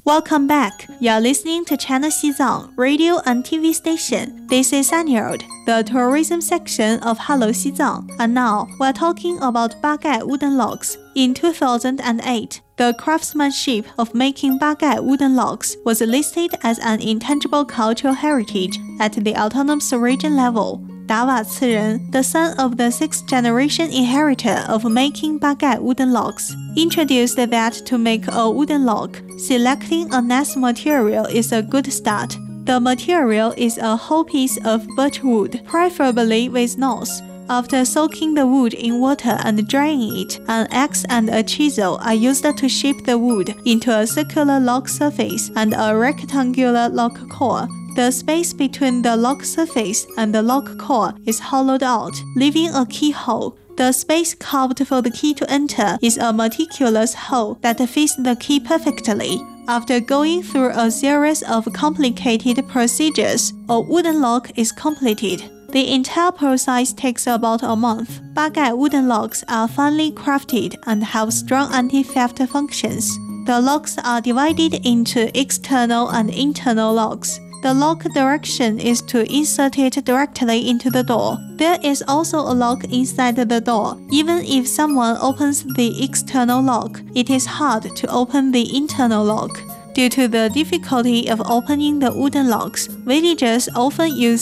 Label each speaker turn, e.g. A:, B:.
A: Welcome back. You're listening to China Xizang radio and TV station. This is Anyard, the tourism section of Hello Xizang. And now we're talking about Bagai wooden logs. In 2008, the craftsmanship of making Bagai wooden logs was listed as an intangible cultural heritage at the autonomous region level. Dawa Ciren, the son of the sixth-generation inheritor of making Bagai wooden logs, introduced that to make a wooden log, selecting a nice material is a good start. The material is a whole piece of birch wood, preferably with knots. After soaking the wood in water and drying it, an axe and a chisel are used to shape the wood into a circular log surface and a rectangular log core. The space between the log surface and the log core is hollowed out, leaving a keyhole. The space carved for the key to enter is a meticulous hole that fits the key perfectly. After going through a series of complicated procedures, a wooden log is completed. The entire process takes about a month. Bagai wooden logs are finely crafted and have strong anti-theft functions. The logs are divided into external and internal logs. The lock direction is to insert it directly into the door. There is also a lock inside the door. Even if someone opens the external lock, it is hard to open the internal lock. Due to the difficulty of opening the wooden locks, villagers often use